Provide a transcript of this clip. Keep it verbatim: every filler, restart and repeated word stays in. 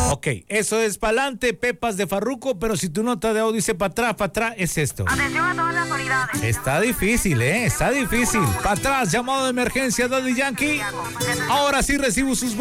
Ok, eso es pa'lante, Pepas de Farruko, pero si tu nota de audio dice para atrás, para atrás, es esto. Atención a todas las unidades. Está difícil, ¿eh? Está difícil. Para atrás, llamado de emergencia, Daddy Yankee. Ahora sí recibo sus